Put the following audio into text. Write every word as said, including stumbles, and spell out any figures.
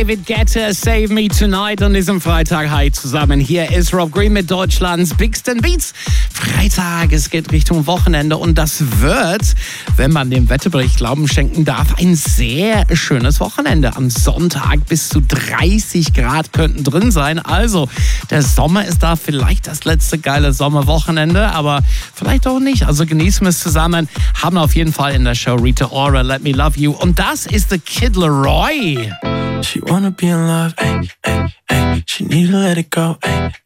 David Guetta, Save Me Tonight an diesem Freitag. Hi zusammen, hier ist Rob Green mit Deutschlands Bigsten Beats. Freitag, es geht Richtung Wochenende und das wird, wenn man dem Wetterbericht Glauben schenken darf, ein sehr schönes Wochenende. Am Sonntag bis zu dreißig Grad könnten drin sein. Also, der Sommer ist da, vielleicht das letzte geile Sommerwochenende, aber vielleicht auch nicht. Also genießen wir es zusammen. Haben auf jeden Fall in der Show Rita Ora, Let Me Love You. Und das ist The Kid Laroi. She wanna be in love, ay, ay, ay. She need to let it go, ay,